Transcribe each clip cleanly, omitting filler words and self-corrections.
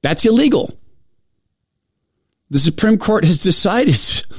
That's illegal. The Supreme Court has decided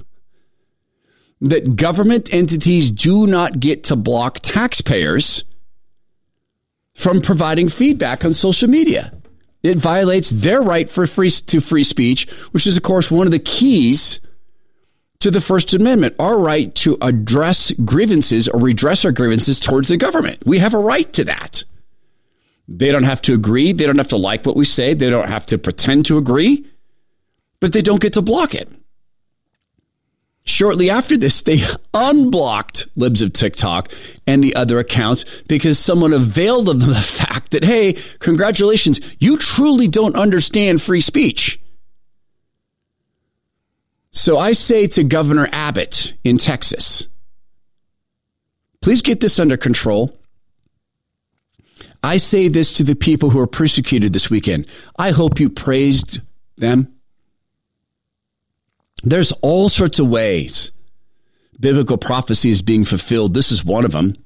that government entities do not get to block taxpayers from providing feedback on social media. It violates their right to free speech, which is, of course, one of the keys to the First Amendment, our right to address grievances or redress our grievances towards the government. We have a right to that. They don't have to agree. They don't have to like what we say. They don't have to pretend to agree, but they don't get to block it. Shortly after this, they unblocked Libs of TikTok and the other accounts because someone availed of the fact that, hey, congratulations, you truly don't understand free speech. So I say to Governor Abbott in Texas, please get this under control. I say this to the people who are persecuted this weekend. I hope you praised them. There's all sorts of ways biblical prophecy is being fulfilled. This is one of them.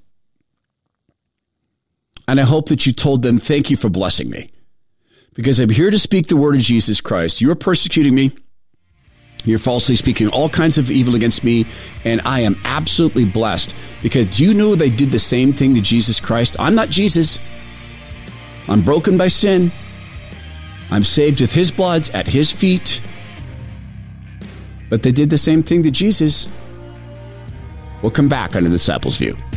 And I hope that you told them, thank you for blessing me, because I'm here to speak the word of Jesus Christ. You are persecuting me. You're falsely speaking all kinds of evil against me, and I am absolutely blessed, because do you know they did the same thing to Jesus Christ? I'm not Jesus. I'm broken by sin. I'm saved with his blood at his feet. But they did the same thing to Jesus. We'll come back on the Disciples' View.